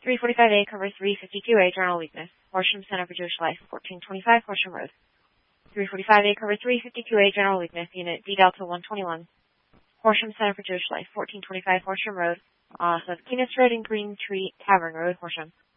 345A, cover 352A, general weakness. Horsham Center for Jewish Life, 1425 Horsham Road. 345A, cover 352A, general weakness, unit D Delta 121. Horsham Center for Jewish Life, 1425 Horsham Road, off of Keenest Road and Green Tree Tavern Road, Horsham.